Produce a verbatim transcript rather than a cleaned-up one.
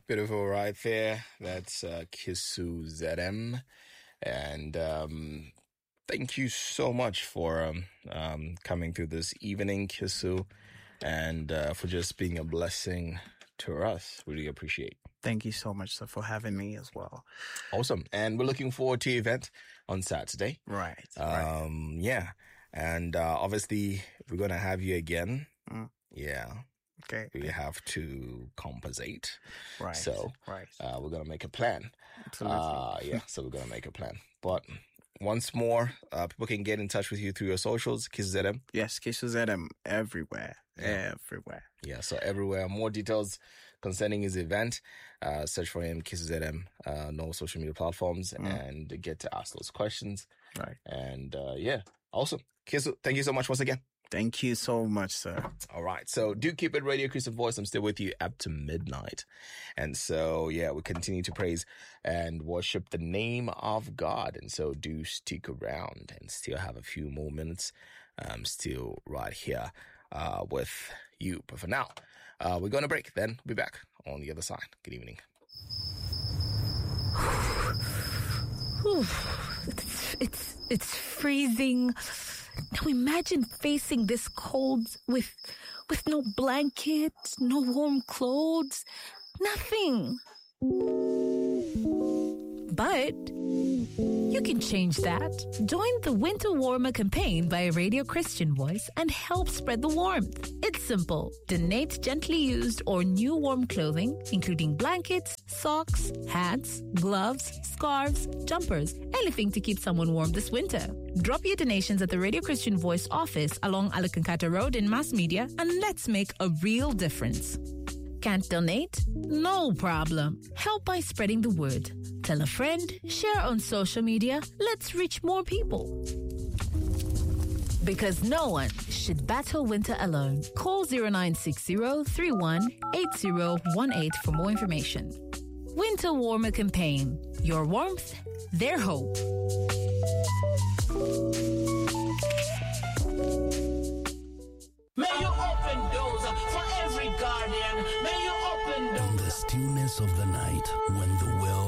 Beautiful right there. That's uh, Kisu Z M. And um, thank you so much for um, um, coming through this evening, Kisu, and uh, for just being a blessing to us. Really appreciate. Thank you so much, sir, for having me as well. Awesome. And we're looking forward to the event on Saturday. Right. Um, right. Yeah. And uh, obviously, we're going to have you again. Mm. Yeah. Okay. We have to compensate. Right. So right. Uh, we're going to make a plan. Absolutely. Uh, yeah, so we're going to make a plan. But once more, uh, people can get in touch with you through your socials, Kisu Z M. Yes, Kisu Z M everywhere. Yeah. Everywhere. Yeah, so everywhere. More details concerning his event, uh, search for him, Kisu Z M, uh, no social media platforms, mm. and get to ask those questions. Right. And uh, yeah, awesome. Kisu, thank you so much once again. Thank you so much, sir. All right. So do keep it Radio Christian Voice. I'm still with you up to midnight. And so, yeah, we continue to praise and worship the name of God. And so do stick around and still have a few more minutes, um, still right here, uh, with you. But for now, uh, we're going to break. Then we'll be back on the other side. Good evening. It's, it's, it's freezing. Now imagine facing this cold with with no blanket, no warm clothes, nothing. But you can change that. Join the Winter Warmer campaign by Radio Christian Voice and help spread the warmth. It's simple. Donate gently used or new warm clothing, including blankets, socks, hats, gloves, scarves, jumpers, anything to keep someone warm this winter. Drop your donations at the Radio Christian Voice office along Alakankata Road in Mass Media, and let's make a real difference. Can't donate? No problem. Help by spreading the word. Tell a friend, share on social media. Let's reach more people. Because no one should battle winter alone. Call zero nine six zero three one eight zero one eight for more information. Winter Warmer Campaign. Your warmth, their hope.